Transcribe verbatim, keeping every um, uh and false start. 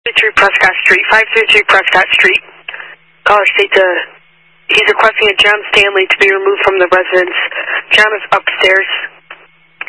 three Prescott Street, five three three Prescott Street. Caller states uh, he's requesting a John Stanley to be removed from the residence. John is upstairs.